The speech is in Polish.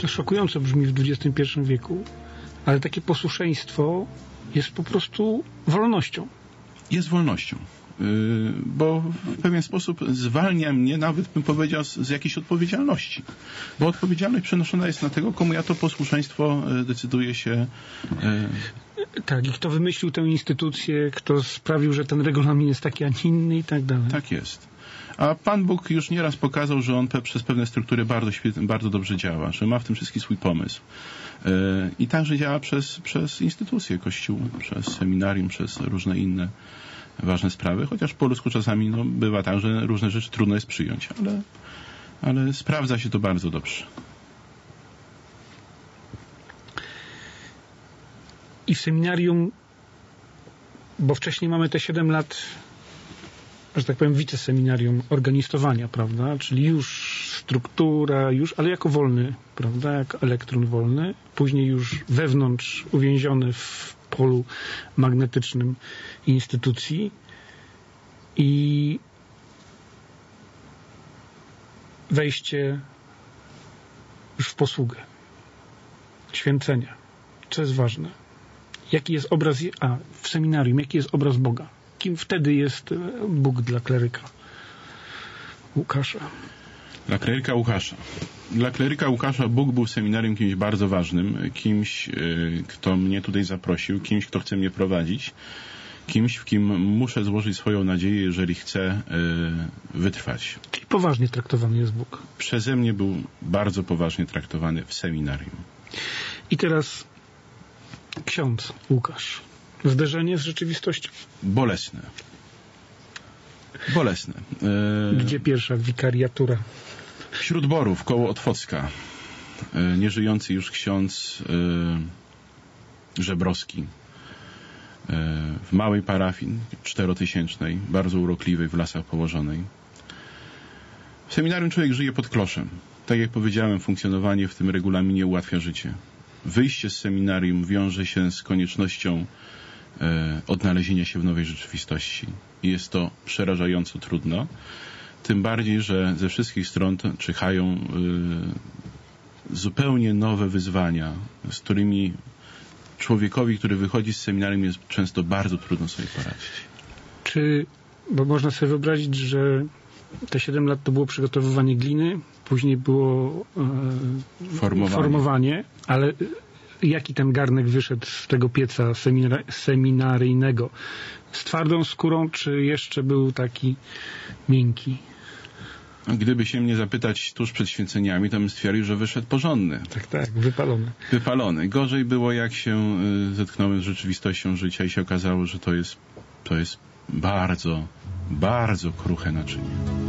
To szokująco brzmi w XXI wieku, ale takie posłuszeństwo jest po prostu wolnością. Jest wolnością. Bo w pewien sposób zwalnia mnie, nawet bym powiedział, z jakiejś odpowiedzialności. Bo odpowiedzialność przenoszona jest na tego, komu ja to posłuszeństwo decyduje się... Tak, i kto wymyślił tę instytucję, kto sprawił, że ten regulamin jest taki, a nie inny i tak dalej. Tak jest. A Pan Bóg już nieraz pokazał, że On przez pewne struktury bardzo dobrze działa, że ma w tym wszystkim swój pomysł. I także działa przez instytucje, Kościół, przez seminarium, przez różne inne ważne sprawy, chociaż po ludzku czasami bywa tak, że różne rzeczy trudno jest przyjąć, ale sprawdza się to bardzo dobrze. I w seminarium, bo wcześniej mamy te 7 lat, że tak powiem, wiceseminarium organistowania, prawda? Czyli już struktura, ale jako wolny, prawda? Jak elektron wolny. Później już wewnątrz uwięziony w polu magnetycznym instytucji i wejście już w posługę święcenia. Co jest ważne? Jaki jest obraz, w seminarium, jaki jest obraz Boga? Kim wtedy jest Bóg dla kleryka Łukasza? Dla kleryka Łukasza. Dla kleryka Łukasza Bóg był w seminarium kimś bardzo ważnym, kimś, kto mnie tutaj zaprosił, kimś, kto chce mnie prowadzić, kimś, w kim muszę złożyć swoją nadzieję, jeżeli chcę wytrwać. Czyli poważnie traktowany jest Bóg. Przeze mnie był bardzo poważnie traktowany w seminarium. I teraz ksiądz Łukasz. Zderzenie z rzeczywistością. Bolesne. Bolesne. Gdzie pierwsza wikariatura? Wśród Borów, koło Otwocka. Nieżyjący już ksiądz Żebrowski. W małej parafii 4-tysięcznej, bardzo urokliwej, w lasach położonej. W seminarium człowiek żyje pod kloszem. Tak jak powiedziałem, funkcjonowanie w tym regulaminie ułatwia życie. Wyjście z seminarium wiąże się z koniecznością odnalezienia się w nowej rzeczywistości. Jest to przerażająco trudno. Tym bardziej, że ze wszystkich stron czyhają zupełnie nowe wyzwania, z którymi człowiekowi, który wychodzi z seminarium, jest często bardzo trudno sobie poradzić. Bo można sobie wyobrazić, że te 7 lat to było przygotowywanie gliny, później było formowanie, ale jaki ten garnek wyszedł z tego pieca seminaryjnego? Z twardą skórą, czy jeszcze był taki miękki? Gdyby się mnie zapytać tuż przed święceniami, to bym stwierdził, że wyszedł porządny. Tak, wypalony. Wypalony. Gorzej było, jak się zetknąłem z rzeczywistością życia i się okazało, że to jest bardzo, bardzo kruche naczynie.